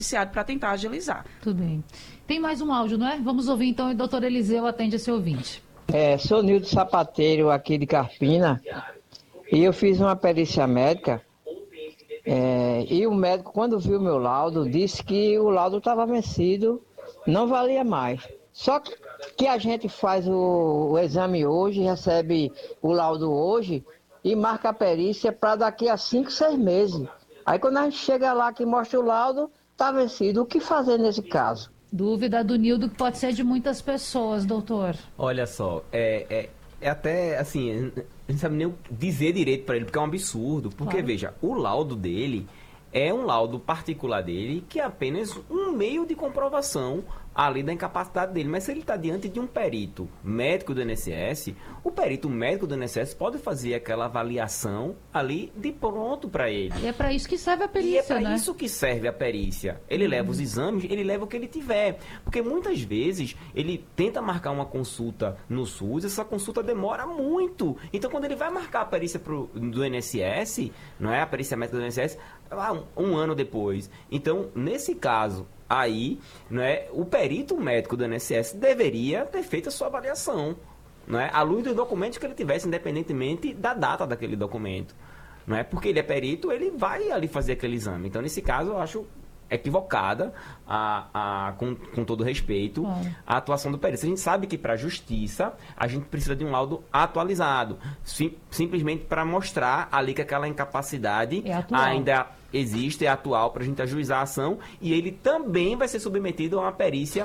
judiciário para tentar agilizar. Tudo bem. Tem mais um áudio, não é? Vamos ouvir então, e o doutor Eliseu atende esse ouvinte. Sou Nildo Sapateiro, aqui de Carpina, e eu fiz uma perícia médica, e o médico, quando viu o meu laudo, disse que o laudo estava vencido, não valia mais. Só que a gente faz o exame hoje, recebe o laudo hoje, e marca a perícia para daqui a 5, 6 meses. Aí quando a gente chega lá que mostra o laudo, está vencido. O que fazer nesse caso? Dúvida do Nildo, que pode ser de muitas pessoas, doutor. Olha só, até assim, a gente não sabe nem dizer direito para ele, porque é um absurdo. Porque, claro, veja, o laudo dele é um laudo particular dele, que é apenas um meio de comprovação ali da incapacidade dele. Mas se ele está diante de um perito médico do INSS, o perito médico do INSS pode fazer aquela avaliação ali de pronto para ele. E é para isso que serve a perícia, E é para né? isso que serve a perícia. Ele leva os exames, ele leva o que ele tiver. Porque muitas vezes ele tenta marcar uma consulta no SUS, essa consulta demora muito. Então quando ele vai marcar a perícia do INSS, não é? A perícia médica do INSS, um ano depois. Então, nesse caso aí, não é, o perito médico do INSS deveria ter feito a sua avaliação, não é, à luz dos documentos que ele tivesse, independentemente da data daquele documento, não é, porque ele é perito, ele vai ali fazer aquele exame. Então, nesse caso, eu acho equivocada, com todo respeito, a atuação do perito. A gente sabe que para a justiça a gente precisa de um laudo atualizado, simplesmente para mostrar ali que aquela incapacidade ainda existe, é atual, para a gente ajuizar a ação, e ele também vai ser submetido a uma perícia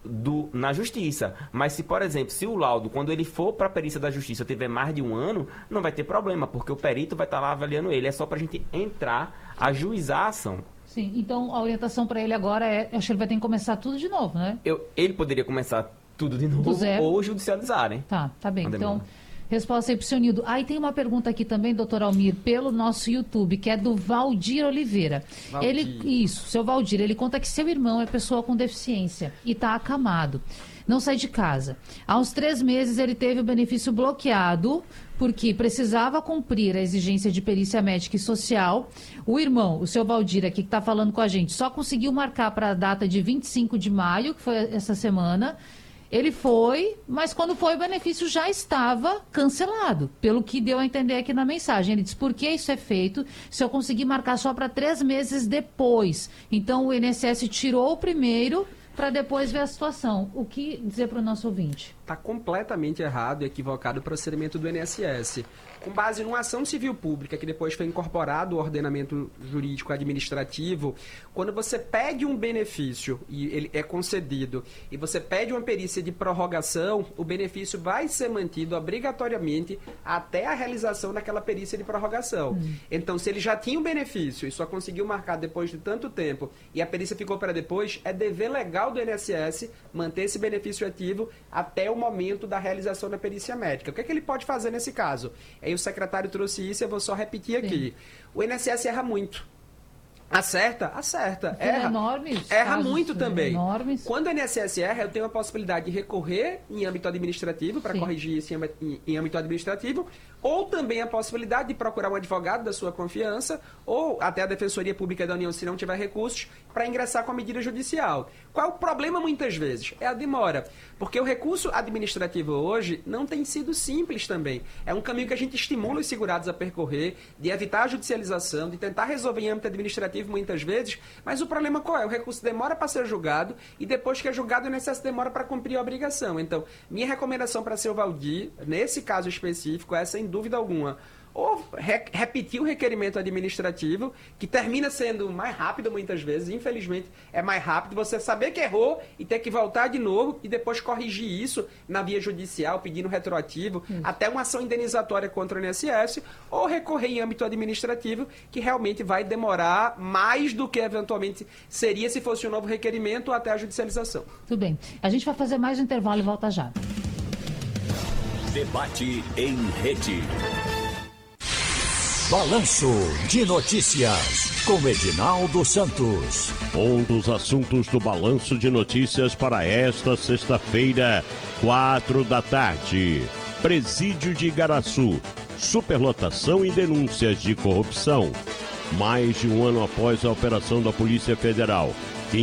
na justiça. Mas se, por exemplo, se o laudo, quando ele for para a perícia da justiça, tiver mais de um ano, não vai ter problema, porque o perito vai estar lá avaliando ele. É só para a gente entrar, ajuizar a ação. Sim, então a orientação para ele agora acho que ele vai ter que começar tudo de novo, né? Ele poderia começar tudo de novo ou judicializar, né? Tá bem. Então, resposta aí pro seu Nildo. Aí tem uma pergunta aqui também, doutor Almir, pelo nosso YouTube, que é do Valdir Oliveira. Seu Valdir, ele conta que seu irmão é pessoa com deficiência e está acamado. Não sai de casa. Há uns 3 meses ele teve o benefício bloqueado porque precisava cumprir a exigência de perícia médica e social. O irmão, o seu Valdir aqui que está falando com a gente, só conseguiu marcar para a data de 25 de maio, que foi essa semana. Ele foi, mas quando foi o benefício já estava cancelado, pelo que deu a entender aqui na mensagem. Ele disse, por que isso é feito se eu conseguir marcar só para 3 meses depois? Então o INSS tirou o primeiro para depois ver a situação. O que dizer para o nosso ouvinte? Está completamente errado e equivocado o procedimento do INSS. Com base numa ação civil pública, que depois foi incorporado ao ordenamento jurídico administrativo, quando você pede um benefício e ele é concedido, e você pede uma perícia de prorrogação, o benefício vai ser mantido obrigatoriamente até a realização daquela perícia de prorrogação. Então, se ele já tinha um benefício e só conseguiu marcar depois de tanto tempo, e a perícia ficou para depois, é dever legal do INSS manter esse benefício ativo até o momento da realização da perícia médica. O que é que ele pode fazer nesse caso? Aí o secretário trouxe isso, eu vou só repetir aqui. O INSS erra muito. Acerta? Erra. Erra muito também. Enormes. Quando o INSS erra, eu tenho a possibilidade de recorrer em âmbito administrativo, para corrigir isso em âmbito administrativo, ou também a possibilidade de procurar um advogado da sua confiança, ou até a Defensoria Pública da União, se não tiver recursos, para ingressar com a medida judicial. Qual é o problema muitas vezes? É a demora. Porque o recurso administrativo hoje não tem sido simples também. É um caminho que a gente estimula os segurados a percorrer, de evitar a judicialização, de tentar resolver em âmbito administrativo muitas vezes, mas o problema qual é? O recurso demora para ser julgado e depois que é julgado o INSS demora para cumprir a obrigação. Então, minha recomendação para seu Valdir, nesse caso específico, é sem dúvida alguma, ou repetir o requerimento administrativo, que termina sendo mais rápido muitas vezes, infelizmente é mais rápido, você saber que errou e ter que voltar de novo e depois corrigir isso na via judicial, pedindo retroativo, até uma ação indenizatória contra o INSS, ou recorrer em âmbito administrativo, que realmente vai demorar mais do que eventualmente seria se fosse um novo requerimento ou até a judicialização. Tudo bem. A gente vai fazer mais um intervalo e volta já. Debate em rede. Balanço de Notícias, com Edinaldo Santos. Um dos assuntos do Balanço de Notícias para esta sexta-feira, 4 da tarde. Presídio de Igaraçu, superlotação e denúncias de corrupção. mais de um ano após a operação da Polícia Federal.